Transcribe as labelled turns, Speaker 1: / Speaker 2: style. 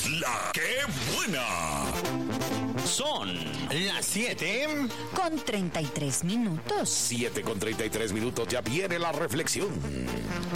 Speaker 1: La que buena.
Speaker 2: Son las 7
Speaker 3: con 33 minutos.
Speaker 1: 7:33 minutos, ya viene la reflexión.